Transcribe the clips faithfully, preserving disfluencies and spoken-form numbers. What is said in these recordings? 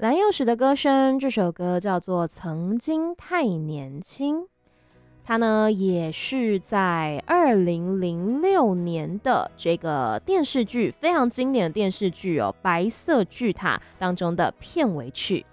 蓝又时的歌声，这首歌叫做《曾经太年轻》。它呢也是在二零零六年的这个电视剧，非常经典的电视剧哦，《白色巨塔》当中的片尾曲。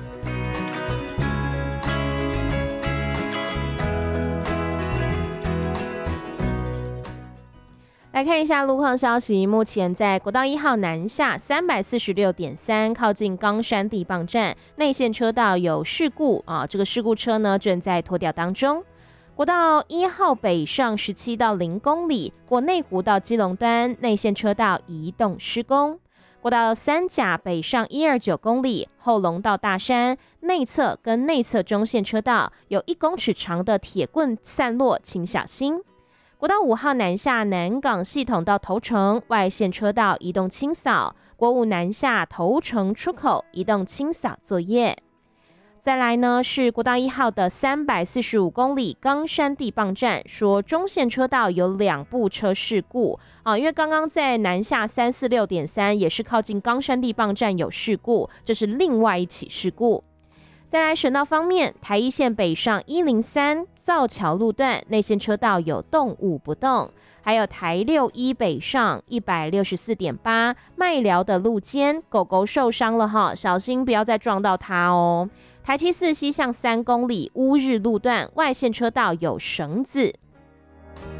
来看一下路况消息，目前在国道一号南下三百四十六点三，靠近冈山地磅站内线车道有事故啊，这个事故车呢正在拖吊当中。国道一号北上十七到零公里，过内湖到基隆端内线车道移动施工。国道三甲北上一二九公里，后龙到大山内侧跟内侧中线车道有一公尺长的铁棍散落，请小心。国道五号南下南港系统到头城外线车道移动清扫，国五南下头城出口移动清扫作业。再来呢是国道一号的三百四十五公里冈山地磅站，说中线车道有两部车事故啊，因为刚刚在南下三四六点三也是靠近冈山地磅站有事故，这是另外一起事故。再来省道方面，台一线北上一零三造桥路段内线车道有动物不动，还有台六一北上一百六十四点八麦寮的路肩狗狗受伤了哈，小心不要再撞到它哦。台七四西向三公里乌日路段外线车道有绳子。